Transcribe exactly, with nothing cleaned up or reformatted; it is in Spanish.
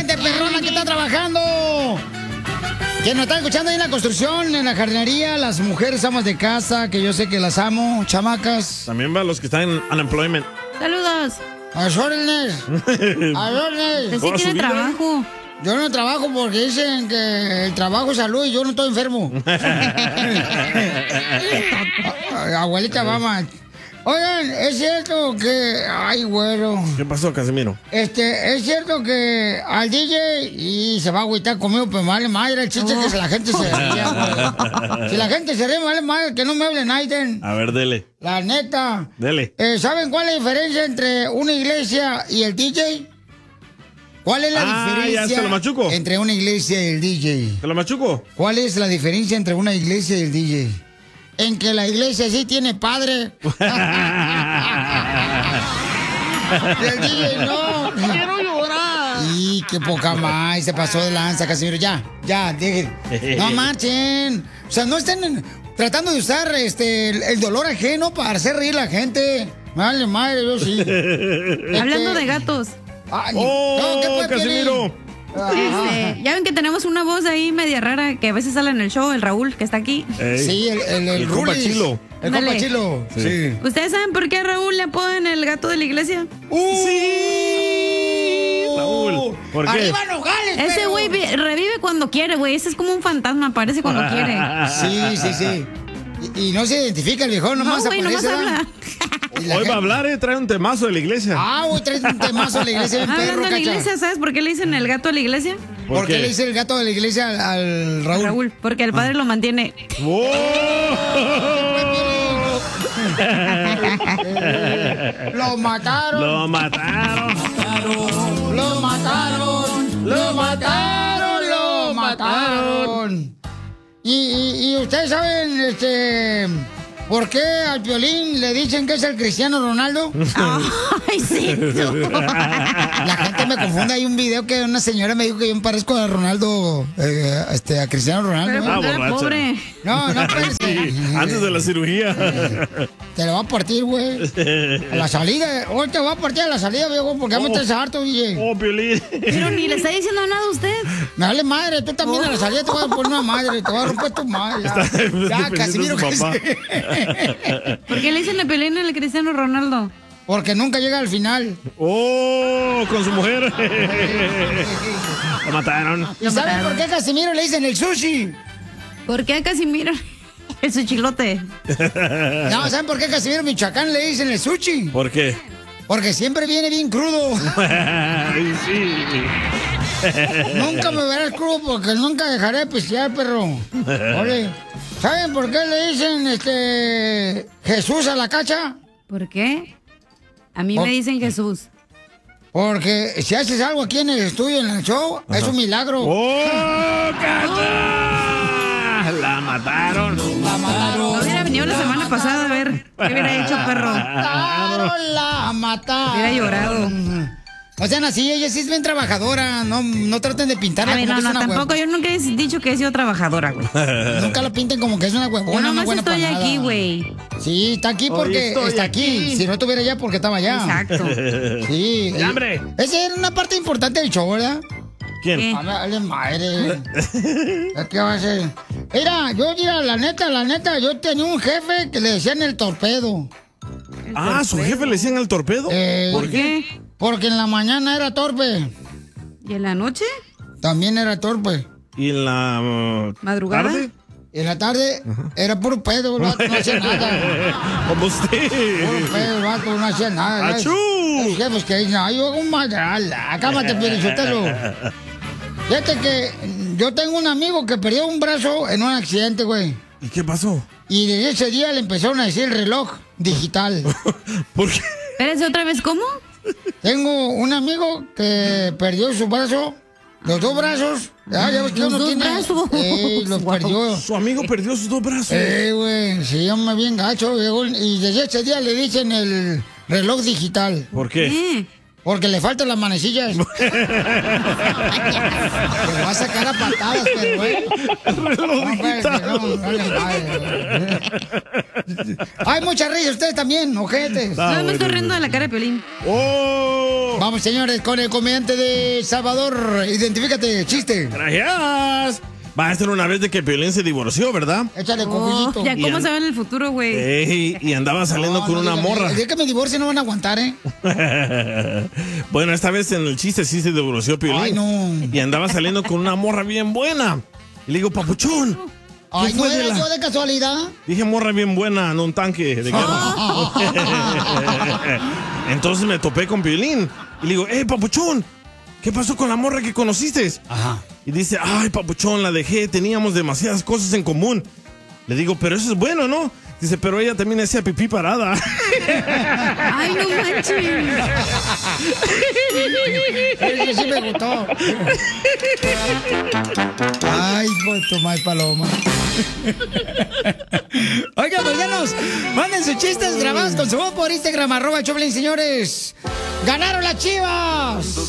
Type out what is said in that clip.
gente perrona que está trabajando. Que nos está escuchando ahí en la construcción, en la jardinería, las mujeres amas de casa, que yo sé que las amo, chamacas. También va los que están en unemployment. Saludos. A los órdenes. A los órdenes. Usted sí tiene trabajo. Yo no trabajo porque dicen que el trabajo es salud y yo no estoy enfermo. Abuelita, vamos. Oigan, es cierto que... Ay, güero. ¿Qué pasó, Casimiro? Este, es cierto que al D J y se va a agüitar conmigo, pero me vale madre. El chiste es que si la gente se ría, güey. Si la gente se ríe, me vale madre que no me hable Naiden. A ver, dele. La neta. Dele. Eh, ¿Saben cuál es la diferencia entre una iglesia y el D J? ¿Cuál es la ah, diferencia ya, ¿se lo machuco? entre una iglesia y el D J? ¿Se lo machuco? ¿Cuál es la diferencia entre una iglesia y el D J? En que la iglesia sí tiene padre. Y el D J no. Quiero llorar. Y qué poca más. Se pasó de lanza, Casimiro. Ya, ya, dejen. No marchen. O sea, no estén tratando de usar este el, el dolor ajeno para hacer reír a la gente. Vale, madre, yo sí. Este... Hablando de gatos. Ay, ¡Oh, no, ¿qué fue, Casimiro! Este, ya ven que tenemos una voz ahí media rara que a veces sale en el show, el Raúl, que está aquí. Ey. Sí, el, el, el, el compa Rulis. Chilo. El Dale. compa Chilo. Sí. sí. ¿Ustedes saben por qué a Raúl le apodan el gato de la iglesia? ¡Uh! Sí. Raúl, ¿por qué? ¡Arriba Nogales, Ese perro! güey vi- revive cuando quiere, güey. Ese es como un fantasma, aparece cuando quiere. Sí, sí, sí. Y, y no se identifica el viejón, No, nomás güey, nomás aparece, ¿verdad? habla. Y la Hoy va a gente- hablar, eh, trae un temazo de la iglesia. Ah, güey, trae un temazo de la iglesia bien Hablando perro, de la cacha. iglesia, ¿sabes por qué le dicen el gato de la iglesia? ¿Por ¿Por qué qué? le dice el gato de la iglesia al, al Raúl? Raúl, porque el padre lo mantiene. ¡Oh! Lo mataron. Lo mataron. Lo mataron. Lo mataron. Lo mataron. Y, y, y ustedes saben, este... ¿Por qué al Piolín le dicen que es el Cristiano Ronaldo? Ay, sí. La gente me confunde. Hay un video que una señora me dijo que yo me parezco a Ronaldo, eh, este, a Cristiano Ronaldo. Pero ¿eh? Ah, porque era borracha. pobre. No, no, espérate. Sí, antes de la cirugía. Te lo va a partir, güey. A la salida. Hoy te va a partir a la salida, viejo, porque ya me Oh. estás harto, D J. Oh, Piolín. Pero ni le está diciendo nada a usted. Me vale madre, tú también a la salida te vas a poner una madre, te vas a romper tu madre. Ya, Está ya defendiendo Casimiro, a su que papá. se- ¿Por qué le dicen la pelea al Cristiano Ronaldo? Porque nunca llega al final. Oh, con su mujer. Lo mataron. ¿Y saben por qué a Casimiro le dicen el sushi? ¿Por qué a Casimiro el su chilote? No, ¿saben por qué a Casimiro Michoacán le dicen el sushi? ¿Por qué? Porque siempre viene bien crudo. Ay, sí. Nunca me verás crudo porque nunca dejaré de pistear, perro. Ole. ¿Saben por qué le dicen este Jesús a la cacha? ¿Por qué? A mí Por- me dicen Jesús. Porque si haces algo aquí en el estudio, en el show, es un milagro. ¡Oh, cacha! La mataron. La mataron. No hubiera venido la semana pasada a ver qué hubiera hecho, perro. Mataron, la mataron. Hubiera llorado. O sea, así, ella sí es bien trabajadora. No, no traten de pintarla A ver, como no, que no, es una tampoco. hue- Yo nunca he dicho que he sido trabajadora, güey. Nunca la pinten como que es una Yo huevona, no nomás buena estoy para aquí, nada. güey. Sí, está aquí Hoy porque estoy está aquí. aquí. Si no estuviera allá, porque estaba allá. Exacto. Sí. ¡El hambre! Esa era una parte importante del show, ¿verdad? ¿Quién? ¿Qué? A ver, dale madre. ¿Qué va a hacer? Mira, yo, mira, la neta, la neta, yo tenía un jefe que le decían el torpedo. Ah, ¿su jefe le decían el torpedo? Eh, ¿Por ¿Por qué? qué? Porque en la mañana era torpe. ¿Y en la noche? También era torpe. ¿Y en la uh, ¿Madrugada? tarde? En la tarde era puro pedo, el vato no hacía nada. Como usted. Puro pedo, el vato no hacía nada. ¡Achú! Los jefes que dicen, ay, yo hago un madral. Cámate, Pielichotelo. Fíjate que yo tengo un amigo que perdió un brazo en un accidente, güey. ¿Y qué pasó? Y desde ese día le empezaron a decir el reloj digital. ¿Por qué? Espérense otra vez, ¿cómo? Tengo un amigo que perdió su brazo, los dos brazos. Ah, ya ves que Los uno dos tiene. brazos. Eh, los Guau. perdió. Su amigo perdió sus dos brazos. Eh, güey, se llama bien gacho, viejo. Y desde ese día le dicen el reloj digital. ¿Por qué? ¿Qué? Porque le faltan las manecillas. Te voy a sacar a patadas, pero eh. No, espérate, no, no le vale. Hay mucha risa ustedes también, ojetes. No, me estoy riendo de la cara de Piolín. ¡Oh! Vamos, señores, con el comediante de Salvador. Identifícate, chiste. Gracias. Va a ser una vez de que Piolín se divorció, ¿verdad? Échale, Oh, copillito. ya cómo Y se ve en el futuro, güey. Ey, y andaba saliendo No, con no una digan, morra. El día que me divorcie no van a aguantar, ¿eh? Bueno, esta vez en el chiste sí se divorció Piolín. Ay, no. Y andaba saliendo con una morra bien buena. Y le digo, papuchón. Ay, ¿no fue de era la- yo de casualidad? Dije morra bien buena, no un tanque de guerra. Entonces me topé con Piolín. Y le digo, eh, papuchón, ¿qué pasó con la morra que conociste? Ajá. Y dice, ay, papuchón, la dejé, teníamos demasiadas cosas en común. Le digo, pero eso es bueno, ¿no? Dice, pero ella también hacía pipí parada. Ay, no manches. Ese sí me gustó. Ay, pues tu mal paloma. Oigan, paisanos, manden sus chistes grabados con su voz por Instagram, arroba Choplin, señores. ¡Ganaron las Chivas!